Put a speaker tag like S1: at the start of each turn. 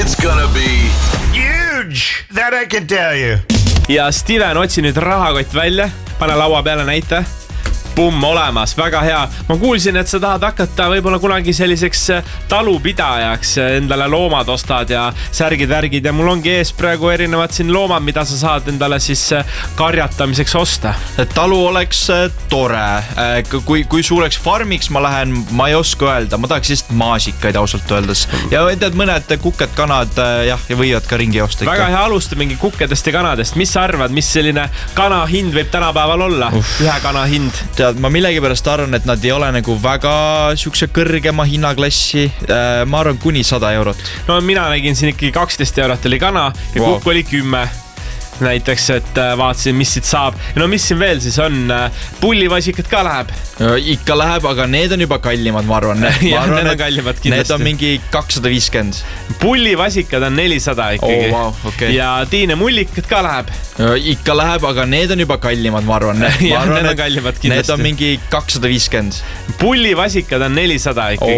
S1: It's gonna be
S2: huge, that I can tell you.
S3: Ja Steven, otsi nüüd rahakott välja, pane laua peale näite. Pumm, olemas, väga hea. Ma kuulsin, et sa tahad hakata võib-olla kunagi selliseks talupidajaks, endale loomad ostad ja särgid-värgid ja mul ongi ees praegu erinevad siin loomad, mida sa saad endale siis karjatamiseks osta.
S4: Talu oleks tore. Kui suureks farmiks ma lähen, ma ei oska öelda. Ma tahaks lihtsalt maasikaid ausalt öeldes. Ja tead, mõned kukked, kanad ja võivad ka ringi osta ikka.
S3: Väga hea alusta mingi kukkedest ja kanadest. Mis sa arvad, mis selline kana hind võib tänapäeval olla? Ühe kana hind?
S4: Ma millegipärast arvan, et nad ei ole nagu väga siukse kõrgema hinnaklassi. Ma arvan kuni 100 eurot.
S3: No mina nägin siin ikkagi 12 eurot oli kana ja kukk oli 10. Näiteks, et vaatasin, mis siit saab. No mis siin veel siis on? Pullivasikad ka läheb?
S4: Ikka läheb, aga need on juba kallimad, ma arvan.
S3: Ja, need on kallimad kindlasti.
S4: Need on mingi 250.
S3: Pullivasikad on 400 ikkagi.
S4: Wow, okay.
S3: Ja tiine mullikad ka läheb?
S4: Ikka läheb, aga need on juba kallimad, ma arvan.
S3: Ja, need on kallimad kindlasti.
S4: Need on mingi 250.
S3: Pullivasikad on 400 ikkagi.